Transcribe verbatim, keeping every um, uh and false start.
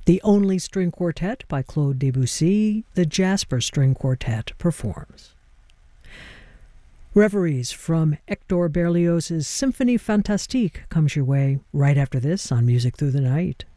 The Only String Quartet by Claude Debussy, the Jasper String Quartet performs. Reveries from Hector Berlioz's Symphonie Fantastique comes your way right after this on Music Through the Night.